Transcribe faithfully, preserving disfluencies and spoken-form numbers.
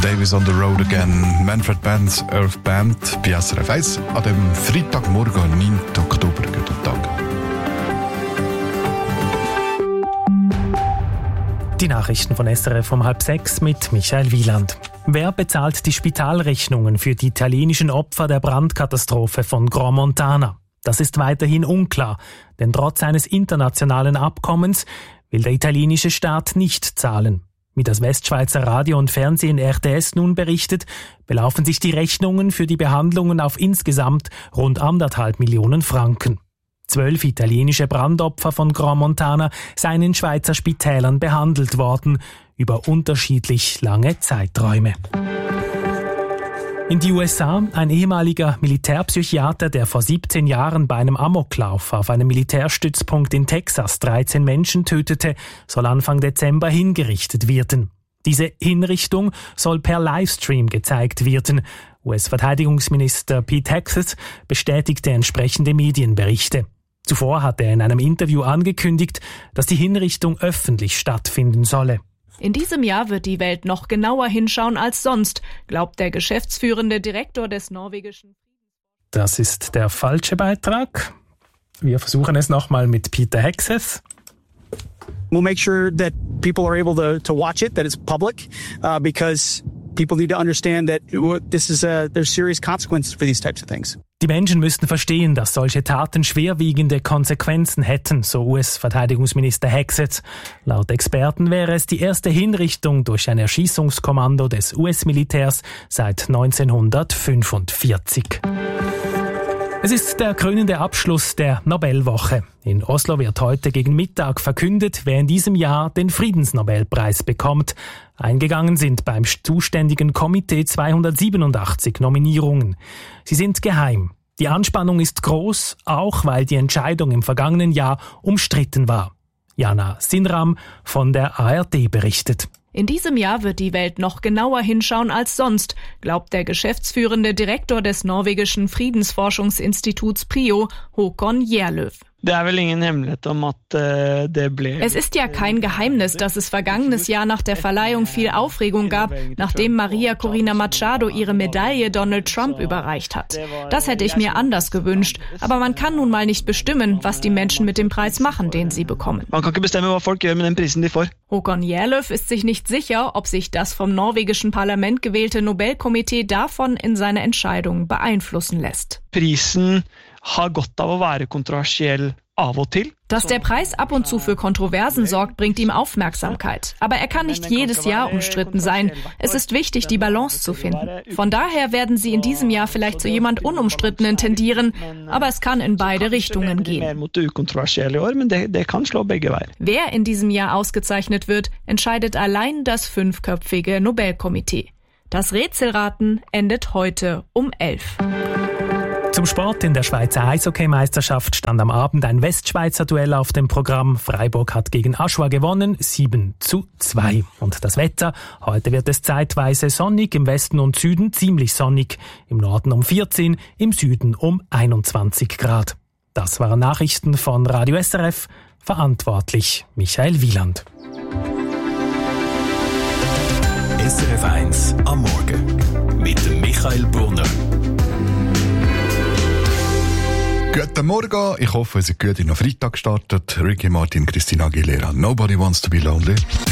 Davis on the Road Again, Manfred Mann's Earth Band bei S R F eins an dem Freitagmorgen, neunten Oktober. Guten Tag. Die Nachrichten von S R F um halb sechs mit Michael Wieland. Wer bezahlt die Spitalrechnungen für die italienischen Opfer der Brandkatastrophe von Grand Montana? Das ist weiterhin unklar, denn trotz eines internationalen Abkommens will der italienische Staat nicht zahlen. Wie das Westschweizer Radio und Fernsehen R T S nun berichtet, belaufen sich die Rechnungen für die Behandlungen auf insgesamt rund anderthalb Millionen Franken. Zwölf italienische Brandopfer von Grand Montana seien in Schweizer Spitälern behandelt worden, über unterschiedlich lange Zeiträume. In die U S A, ein ehemaliger Militärpsychiater, der vor siebzehn Jahren bei einem Amoklauf auf einem Militärstützpunkt in Texas dreizehn Menschen tötete, soll Anfang Dezember hingerichtet werden. Diese Hinrichtung soll per Livestream gezeigt werden. U S-Verteidigungsminister Pete Hegseth bestätigte entsprechende Medienberichte. Zuvor hatte er in einem Interview angekündigt, dass die Hinrichtung öffentlich stattfinden solle. In diesem Jahr wird die Welt noch genauer hinschauen als sonst, glaubt der geschäftsführende Direktor des norwegischen... Das ist der falsche Beitrag. Wir versuchen es nochmal mit Peter Hegseth. We'll make sure that people are able to, to watch it, that it's public, uh, because people need to understand that this is a, there's serious consequences for these types of things. Die Menschen müssten verstehen, dass solche Taten schwerwiegende Konsequenzen hätten, so U S-Verteidigungsminister Hegseth. Laut Experten wäre es die erste Hinrichtung durch ein Erschießungskommando des U S-Militärs seit neunzehnhundertfünfundvierzig. Es ist der krönende Abschluss der Nobelwoche. In Oslo wird heute gegen Mittag verkündet, wer in diesem Jahr den Friedensnobelpreis bekommt. Eingegangen sind beim zuständigen Komitee zweihundertsiebenundachtzig Nominierungen. Sie sind geheim. Die Anspannung ist groß, auch weil die Entscheidung im vergangenen Jahr umstritten war. Jana Sinram von der A R D berichtet. In diesem Jahr wird die Welt noch genauer hinschauen als sonst, glaubt der geschäftsführende Direktor des norwegischen Friedensforschungsinstituts PRIO, Håkon Gjerløv. Es ist ja kein Geheimnis, dass es vergangenes Jahr nach der Verleihung viel Aufregung gab, nachdem Maria Corina Machado ihre Medaille Donald Trump überreicht hat. Das hätte ich mir anders gewünscht, aber man kann nun mal nicht bestimmen, was die Menschen mit dem Preis machen, den sie bekommen. Man kann nicht bestimmen, was Folk gjør med den prisen de får. Håkon Gjerløv ist sich nicht sicher, ob sich das vom norwegischen Parlament gewählte Nobelkomitee davon in seiner Entscheidung beeinflussen lässt. Prisen har godt av å være kontroversiell av og til. Dass der Preis ab und zu für Kontroversen sorgt, bringt ihm Aufmerksamkeit. Aber er kann nicht jedes Jahr umstritten sein. Es ist wichtig, die Balance zu finden. Von daher werden sie in diesem Jahr vielleicht zu jemand Unumstrittenen tendieren, aber es kann in beide Richtungen gehen. Wer in diesem Jahr ausgezeichnet wird, entscheidet allein das fünfköpfige Nobelkomitee. Das Rätselraten endet heute um elf. Zum Sport: In der Schweizer Eishockeymeisterschaft stand am Abend ein Westschweizer Duell auf dem Programm. Freiburg hat gegen Aschua gewonnen, sieben zu zwei. Und das Wetter: Heute wird es zeitweise sonnig, im Westen und Süden ziemlich sonnig, im Norden um vierzehn, im Süden um einundzwanzig Grad. Das waren Nachrichten von Radio S R F, verantwortlich Michael Wieland. S R F eins am Morgen mit dem Michael Brunner. Guten Morgen, ich hoffe, ihr seid gut in den Freitag gestartet. Ricky Martin, Christina Aguilera, Nobody Wants to Be Lonely.